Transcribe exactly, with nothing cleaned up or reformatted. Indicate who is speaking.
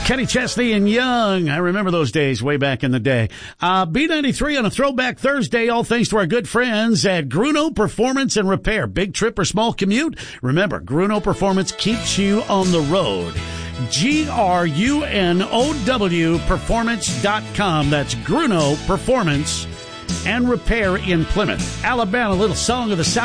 Speaker 1: Kenny Chesney and Young. I remember those days way back in the day. Uh, B ninety-three on a Throwback Thursday, all thanks to our good friends at Gruno Performance and Repair. Big trip or small commute? Remember, Gruno Performance keeps you on the road. G R U N O W Performance dot com. That's Gruno Performance and Repair in Plymouth, Alabama. Little song of the South.